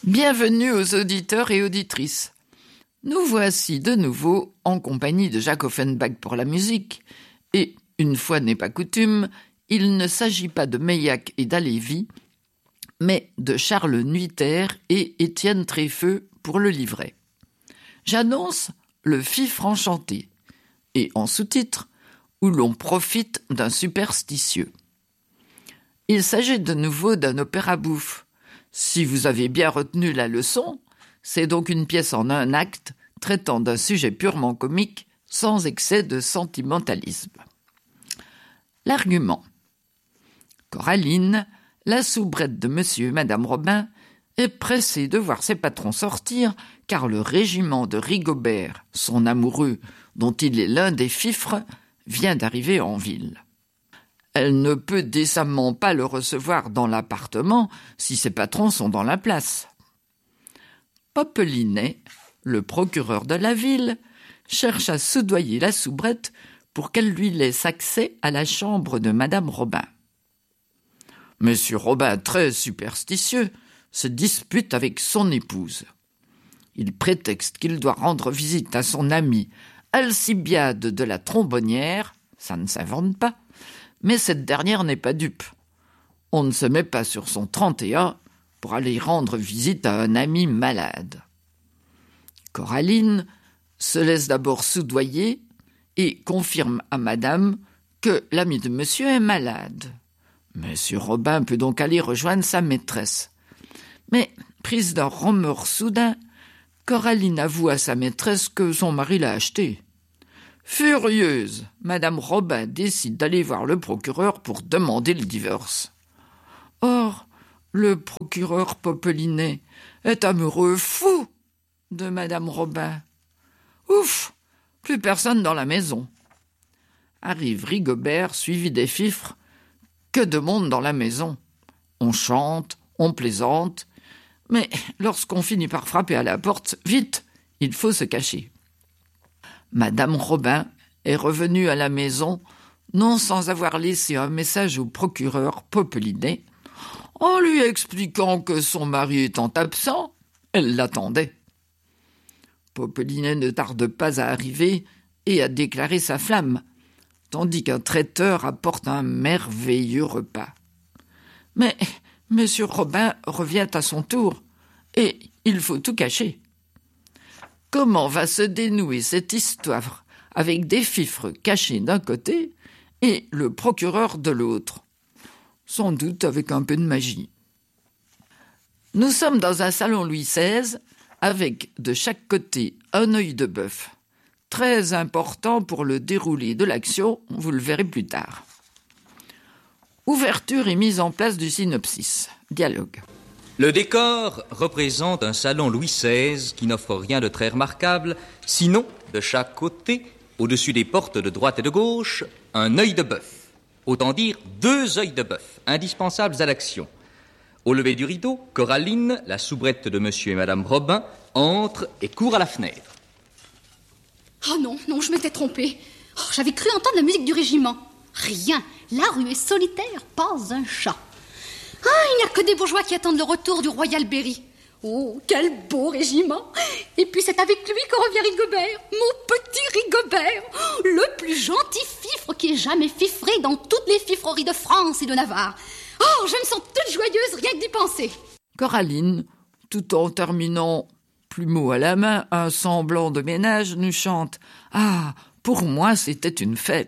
Bienvenue aux auditeurs et auditrices. Nous voici de nouveau en compagnie de Jacques Offenbach pour la musique, et, une fois n'est pas coutume, il ne s'agit pas de Meillac et d'Halévy, mais de Charles Nuiter et Étienne Tréfeux pour le livret. J'annonce le Fifre enchanté, et en sous-titre, où l'on profite d'un superstitieux. Il s'agit de nouveau d'un opéra bouffe. Si vous avez bien retenu la leçon, c'est donc une pièce en un acte traitant d'un sujet purement comique sans excès de sentimentalisme. L'argument. Coraline, la soubrette de monsieur et madame Robin, est pressée de voir ses patrons sortir car le régiment de Rigobert, son amoureux, dont il est l'un des fifres, vient d'arriver en ville. Elle ne peut décemment pas le recevoir dans l'appartement si ses patrons sont dans la place. Popelinet, le procureur de la ville, cherche à soudoyer la soubrette pour qu'elle lui laisse accès à la chambre de madame Robin. Monsieur Robin, très superstitieux, se dispute avec son épouse. Il prétexte qu'il doit rendre visite à son amie Alcibiade de la Trombonnière, ça ne s'invente pas, mais cette dernière n'est pas dupe. On ne se met pas sur son 31 pour aller rendre visite à un ami malade. Coraline se laisse d'abord soudoyer et confirme à madame que l'ami de monsieur est malade. Monsieur Robin peut donc aller rejoindre sa maîtresse. Mais, prise d'un remords soudain, Coraline avoue à sa maîtresse que son mari l'a acheté. Furieuse, madame Robin décide d'aller voir le procureur pour demander le divorce. Or, le procureur Popelinet est amoureux fou de madame Robin. Ouf, plus personne dans la maison. Arrive Rigobert, suivi des fifres. Que de monde dans la maison. On chante, on plaisante, mais lorsqu'on finit par frapper à la porte, vite, il faut se cacher. Madame Robin est revenue à la maison, non sans avoir laissé un message au procureur Popelinet. En lui expliquant que son mari étant absent, elle l'attendait. Popelinet ne tarde pas à arriver et à déclarer sa flamme, tandis qu'un traiteur apporte un merveilleux repas. Mais monsieur Robin revient à son tour, et il faut tout cacher. Comment va se dénouer cette histoire avec des fifres cachés d'un côté et le procureur de l'autre? Sans doute avec un peu de magie. Nous sommes dans un salon Louis XVI avec de chaque côté un œil de bœuf. Très important pour le déroulé de l'action, vous le verrez plus tard. Ouverture et mise en place du synopsis. Dialogue. Le décor représente un salon Louis XVI qui n'offre rien de très remarquable, sinon, de chaque côté, au-dessus des portes de droite et de gauche, un œil de bœuf. Autant dire 2 œils de bœuf, indispensables à l'action. Au lever du rideau, Coraline, la soubrette de monsieur et madame Robin, entre et court à la fenêtre. Oh non, je m'étais trompée. J'avais cru entendre la musique du régiment. Rien, la rue est solitaire, pas un chat. Il n'y a que des bourgeois qui attendent le retour du Royal Berry. Oh, quel beau régiment! Et puis c'est avec lui que revient Rigobert, mon petit Rigobert, le plus gentil fifre qui ait jamais fifré dans toutes les fifreries de France et de Navarre. Je me sens toute joyeuse rien que d'y penser. Coraline, tout en terminant plumeau à la main un semblant de ménage, nous chante « Ah, pour moi c'était une fête !»